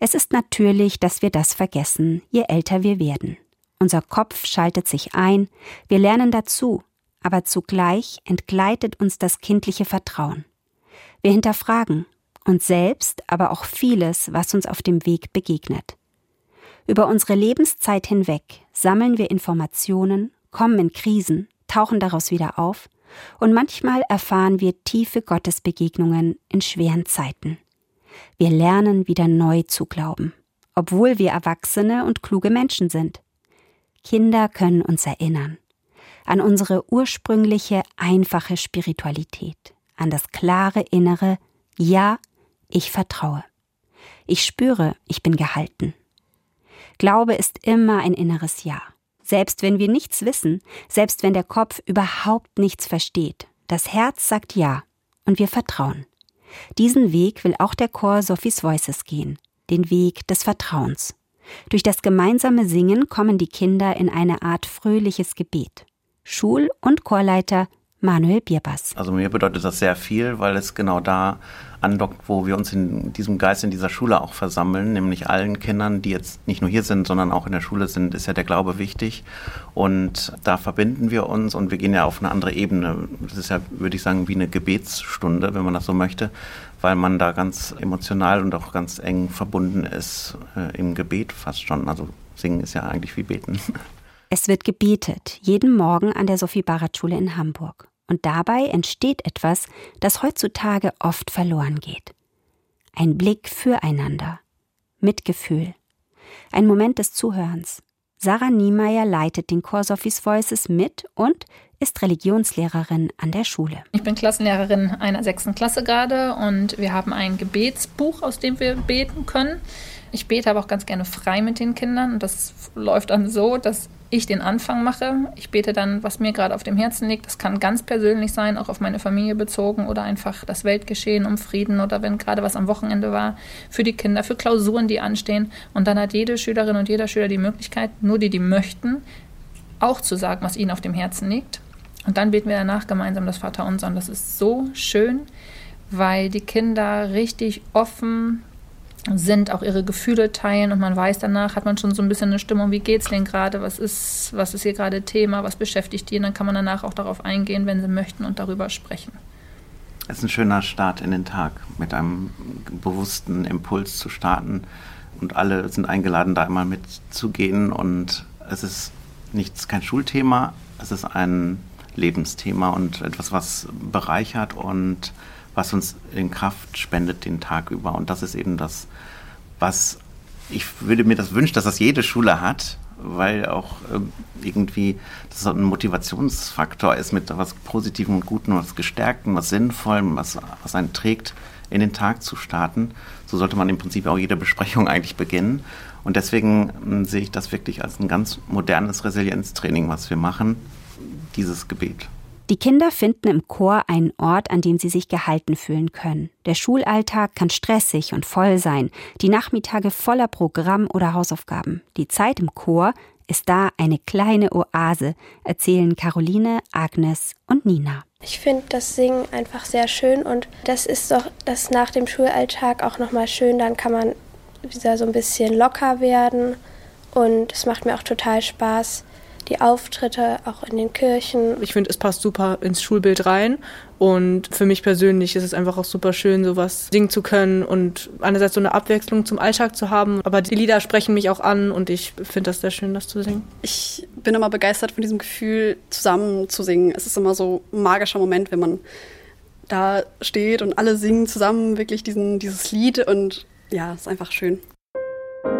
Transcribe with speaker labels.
Speaker 1: Es ist natürlich, dass wir das vergessen, je älter wir werden. Unser Kopf schaltet sich ein, wir lernen dazu, aber zugleich entgleitet uns das kindliche Vertrauen. Wir hinterfragen uns selbst, aber auch vieles, was uns auf dem Weg begegnet. Über unsere Lebenszeit hinweg sammeln wir Informationen, kommen in Krisen, tauchen daraus wieder auf und manchmal erfahren wir tiefe Gottesbegegnungen in schweren Zeiten. Wir lernen wieder neu zu glauben, obwohl wir erwachsene und kluge Menschen sind. Kinder können uns erinnern an unsere ursprüngliche, einfache Spiritualität, an das klare Innere, ja, ich vertraue. Ich spüre, ich bin gehalten. Glaube ist immer ein inneres Ja. Selbst wenn wir nichts wissen, selbst wenn der Kopf überhaupt nichts versteht, das Herz sagt Ja und wir vertrauen. Diesen Weg will auch der Chor Sophie's Voices gehen, den Weg des Vertrauens. Durch das gemeinsame Singen kommen die Kinder in eine Art fröhliches Gebet. Schul- und Chorleiter Manuel Bierbers.
Speaker 2: Also mir bedeutet das sehr viel, weil es genau da andockt, wo wir uns in diesem Geist in dieser Schule auch versammeln, nämlich allen Kindern, die jetzt nicht nur hier sind, sondern auch in der Schule sind, ist ja der Glaube wichtig und da verbinden wir uns und wir gehen ja auf eine andere Ebene. Das ist ja, würde ich sagen, wie eine Gebetsstunde, wenn man das so möchte, weil man da ganz emotional und auch ganz eng verbunden ist im Gebet fast schon. Also singen ist ja eigentlich wie beten.
Speaker 1: Es wird gebetet, jeden Morgen an der Sophie-Barrat-Schule in Hamburg. Und dabei entsteht etwas, das heutzutage oft verloren geht. Ein Blick füreinander, Mitgefühl, ein Moment des Zuhörens. Sarah Niemeyer leitet den Chor Sophie's Voices mit und ist Religionslehrerin an der Schule.
Speaker 3: Ich bin Klassenlehrerin einer 6. Klasse gerade und wir haben ein Gebetsbuch, aus dem wir beten können. Ich bete aber auch ganz gerne frei mit den Kindern und das läuft dann so, dass ich den Anfang mache. Ich bete dann, was mir gerade auf dem Herzen liegt. Das kann ganz persönlich sein, auch auf meine Familie bezogen oder einfach das Weltgeschehen um Frieden oder wenn gerade was am Wochenende war, für die Kinder, für Klausuren, die anstehen. Und dann hat jede Schülerin und jeder Schüler die Möglichkeit, nur die möchten, auch zu sagen, was ihnen auf dem Herzen liegt. Und dann beten wir danach gemeinsam das Vaterunser. Und das ist so schön, weil die Kinder richtig offen sind, auch ihre Gefühle teilen und man weiß danach, hat man schon so ein bisschen eine Stimmung, wie geht's denen gerade, was ist hier gerade Thema, was beschäftigt die und dann kann man danach auch darauf eingehen, wenn sie möchten und darüber sprechen.
Speaker 2: Es ist ein schöner Start in den Tag, mit einem bewussten Impuls zu starten und alle sind eingeladen, da immer mitzugehen und es ist kein Schulthema, es ist ein Lebensthema und etwas, was bereichert und was uns in Kraft spendet den Tag über. Und das ist eben das, was ich würde mir das wünschen, dass das jede Schule hat, weil auch irgendwie das ein Motivationsfaktor ist mit was Positivem und Gutem, was Gestärktem, was Sinnvollem, was einen trägt, in den Tag zu starten. So sollte man im Prinzip auch jede Besprechung eigentlich beginnen. Und deswegen sehe ich das wirklich als ein ganz modernes Resilienztraining, was wir machen, dieses Gebet.
Speaker 1: Die Kinder finden im Chor einen Ort, an dem sie sich gehalten fühlen können. Der Schulalltag kann stressig und voll sein, die Nachmittage voller Programm oder Hausaufgaben. Die Zeit im Chor ist da eine kleine Oase, erzählen Caroline, Agnes und Nina.
Speaker 4: Ich finde das Singen einfach sehr schön und das ist doch das nach dem Schulalltag auch nochmal schön. Dann kann man wieder so ein bisschen locker werden und es macht mir auch total Spaß. Die Auftritte auch in den Kirchen.
Speaker 5: Ich finde, es passt super ins Schulbild rein und für mich persönlich ist es einfach auch super schön, sowas singen zu können und einerseits so eine Abwechslung zum Alltag zu haben, aber die Lieder sprechen mich auch an und ich finde das sehr schön, das zu singen.
Speaker 6: Ich bin immer begeistert von diesem Gefühl, zusammen zu singen. Es ist immer so ein magischer Moment, wenn man da steht und alle singen zusammen wirklich dieses Lied und ja, es ist einfach schön.